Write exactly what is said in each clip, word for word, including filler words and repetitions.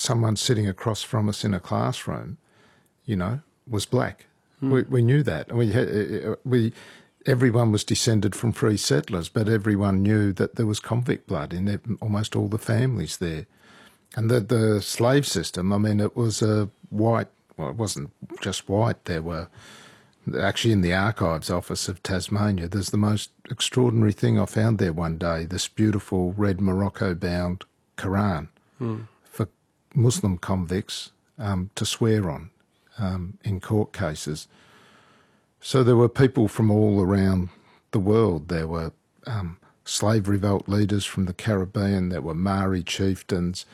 someone sitting across from us in a classroom, you know, was black. Mm. We, we knew that. We had, we, everyone was descended from free settlers, but everyone knew that there was convict blood in almost all the families there. And the, the slave system, I mean, it was a white, well, it wasn't just white. There were, actually in the Archives Office of Tasmania, there's the most extraordinary thing I found there one day, this beautiful red Morocco-bound Quran mm. for Muslim convicts um, to swear on um, in court cases. So there were people from all around the world. There were um, slave revolt leaders from the Caribbean, there were Maori chieftains,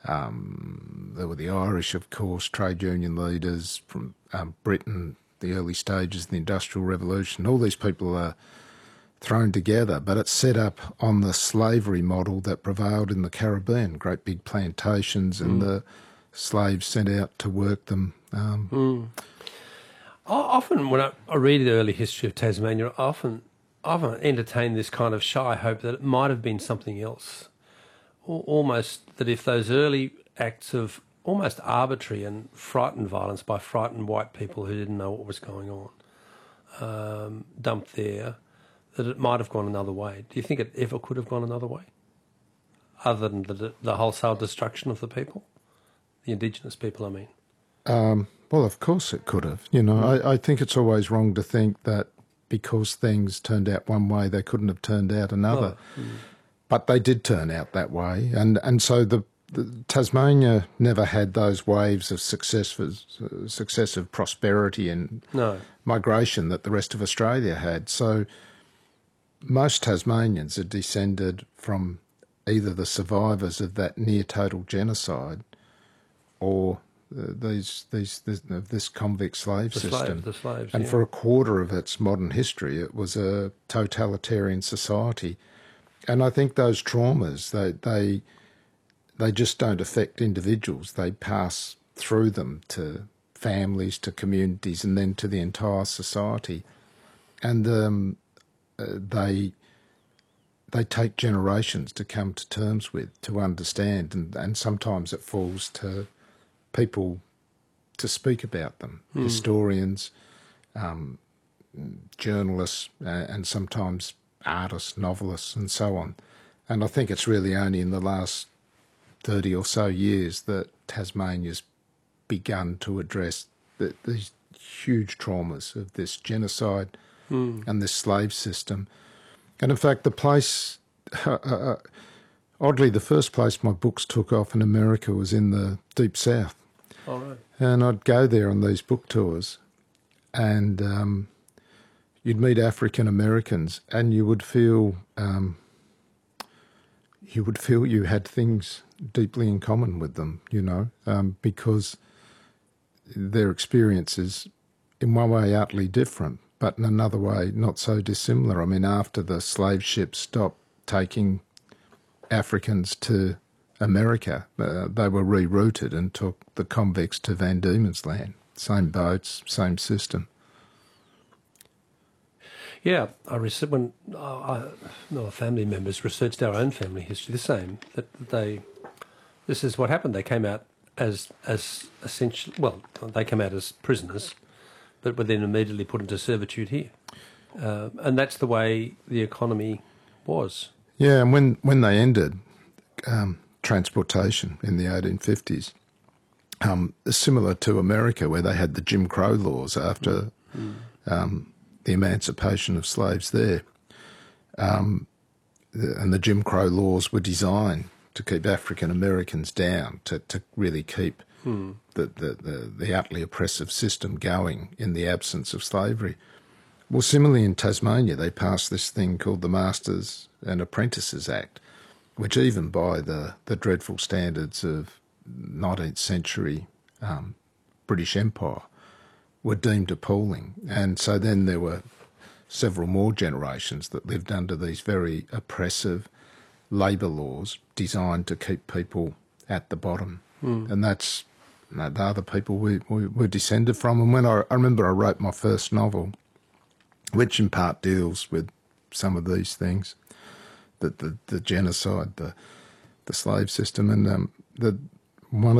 um, there were the Irish, of course, trade union leaders from um, Britain, the early stages of the Industrial Revolution. All these people are thrown together, but it's set up on the slavery model that prevailed in the Caribbean, great big plantations, and mm. the slaves sent out to work them. Um, mm. Often when I, I read the early history of Tasmania, I often, often entertain this kind of shy hope that it might have been something else. Almost that if those early acts of almost arbitrary and frightened violence by frightened white people who didn't know what was going on, um, dumped there, that it might have gone another way. Do you think it ever could have gone another way? Other than the, the wholesale destruction of the people? The Indigenous people, I mean. Um, well, of course it could have. You know, mm. I, I think it's always wrong to think that because things turned out one way, they couldn't have turned out another. Oh. Mm. But they did turn out that way. And, and so the The, Tasmania never had those waves of successive, successive prosperity and no. migration that the rest of Australia had. So most Tasmanians are descended from either the survivors of that near-total genocide or uh, these, these, this, this convict slave the system. Slave, the slaves, and yeah. for a quarter of its modern history, it was a totalitarian society. And I think those traumas, they... they They just don't affect individuals. They pass through them to families, to communities, and then to the entire society. And um, uh, they they take generations to come to terms with, to understand, and, and sometimes it falls to people to speak about them, mm. historians, um, journalists, uh, and sometimes artists, novelists, and so on. And I think it's really only in the last thirty or so years that Tasmania's begun to address the, these huge traumas of this genocide mm. and this slave system. And in fact, the place, uh, uh, oddly, the first place my books took off in America was in the Deep South. Oh, right. And I'd go there on these book tours and um, you'd meet African Americans and you would feel... Um, you would feel you had things deeply in common with them, you know, um, because their experience is in one way utterly different, but in another way not so dissimilar. I mean, after the slave ships stopped taking Africans to America, uh, they were rerouted and took the convicts to Van Diemen's Land. Same boats, same system. Yeah, I rec- when uh, I, no, family members researched our own family history, the same, that they, this is what happened. They came out as, as essentially, well, they came out as prisoners, but were then immediately put into servitude here. Uh, and that's the way the economy was. Yeah, and when, when they ended um, transportation in the eighteen fifties, um, similar to America where they had the Jim Crow laws after... Mm. Um, the emancipation of slaves there. Um, and the Jim Crow laws were designed to keep African Americans down, to, to really keep hmm. the, the, the, the utterly oppressive system going in the absence of slavery. Well, similarly in Tasmania, they passed this thing called the Masters and Apprentices Act, which even by the, the dreadful standards of nineteenth century um, British Empire, were deemed appalling. And so then there were several more generations that lived under these very oppressive labour laws designed to keep people at the bottom. Mm. And that's, you know, the other people we, we were descended from. And when I, I remember I wrote my first novel, which in part deals with some of these things, the, the, the genocide, the, the slave system, and um, the one of